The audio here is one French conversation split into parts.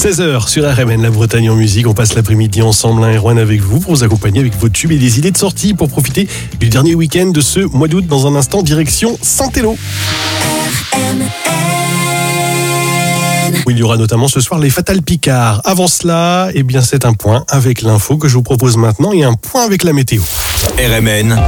16h sur RMN, la Bretagne en musique. On passe l'après-midi ensemble, Erwan, avec vous, pour vous accompagner avec vos tubes et des idées de sortie pour profiter du dernier week-end de ce mois d'août. Dans un instant, direction Saint-Élo. Où il y aura notamment ce soir les Fatal Picard. Avant cela, c'est un point avec l'info que je vous propose maintenant et un point avec la météo. RMN,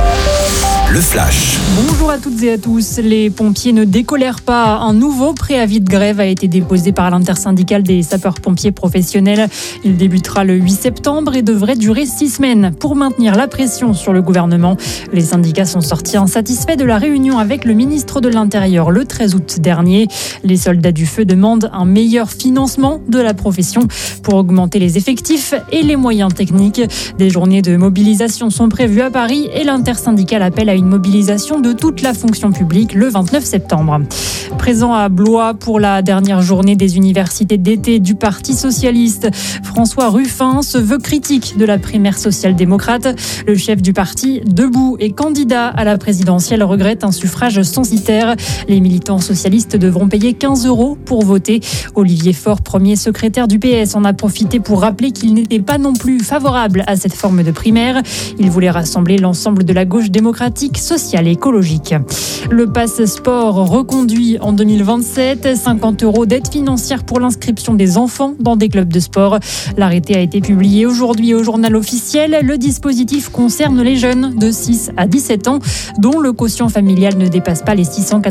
le flash. Bonjour à toutes et à tous. Les pompiers ne décolèrent pas. Un nouveau préavis de grève a été déposé par l'intersyndicale des sapeurs-pompiers professionnels. Il débutera le 8 septembre et devrait durer 6 semaines. Pour maintenir la pression sur le gouvernement, les syndicats sont sortis insatisfaits de la réunion avec le ministre de l'Intérieur le 13 août dernier. Les soldats du feu demandent un meilleur financement de la profession pour augmenter les effectifs et les moyens techniques. Des journées de mobilisation sont prévues à Paris et l'intersyndicale appelle à une mobilisation de toute la fonction publique le 29 septembre. Présent à Blois pour la dernière journée des universités d'été du Parti socialiste, François Ruffin se veut critique de la primaire social-démocrate. Le chef du parti, debout et candidat à la présidentielle, regrette un suffrage censitaire. Les militants socialistes devront payer 15 € pour voter. Olivier Faure, premier secrétaire du PS, en a profité pour rappeler qu'il n'était pas non plus favorable à cette forme de primaire. Il voulait rassembler l'ensemble de la gauche démocratique, sociale et écologique. Le pass sport reconduit en 2027, 50 € d'aide financière pour l'inscription des enfants dans des clubs de sport. L'arrêté a été publié aujourd'hui au journal officiel. Le dispositif concerne les jeunes de 6 à 17 ans dont le quotient familial ne dépasse pas les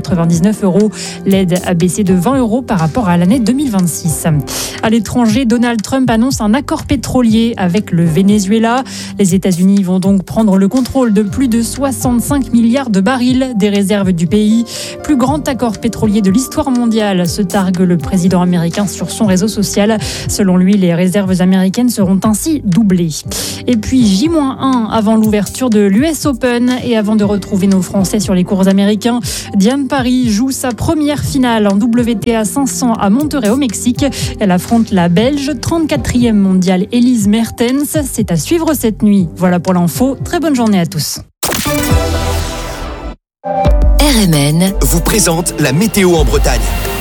699 €. L'aide a baissé de 20 € par rapport à l'année 2026. À l'étranger, Donald Trump annonce un accord pétrolier avec le Venezuela. Les États-Unis vont donc prendre le contrôle de plus de 65 milliards de barils des réserves du pays. Plus grand accord pétrolier de l'histoire mondiale, se targue le président américain sur son réseau social. Selon lui, les réserves américaines seront ainsi doublées. Et puis J-1 avant l'ouverture de l'US Open et avant de retrouver nos Français sur les cours américains, Diane Paris joue sa première finale en WTA 500 à Monterrey au Mexique. Elle affronte la Belge 34e mondiale Elise Mertens. C'est à suivre cette nuit. Voilà pour l'info. Très bonne journée à tous. RMN vous présente la météo en Bretagne.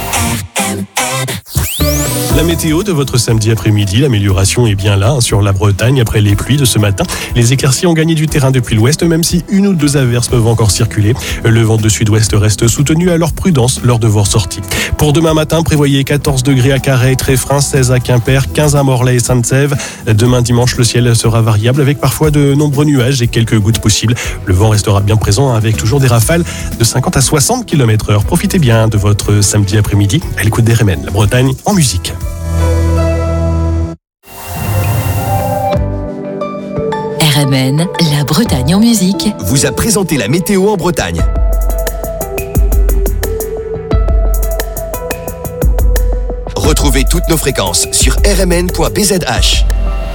La météo de votre samedi après-midi, l'amélioration est bien là sur la Bretagne après les pluies de ce matin. Les éclaircies ont gagné du terrain depuis l'ouest, même si une ou deux averses peuvent encore circuler. Le vent de sud-ouest reste soutenu, alors prudence lors de vos sorties. Pour demain matin, prévoyez 14 degrés à Carhaix, Tréfrin, 16 à Quimper, 15 à Morlaix et Sainte-Sève. Demain dimanche, le ciel sera variable avec parfois de nombreux nuages et quelques gouttes possibles. Le vent restera bien présent avec toujours des rafales de 50 à 60 km/h. Profitez bien de votre samedi après-midi à l'écoute des RMN, la Bretagne en musique. RMN, la Bretagne en musique, vous a présenté la météo en Bretagne. Retrouvez toutes nos fréquences sur rmn.bzh.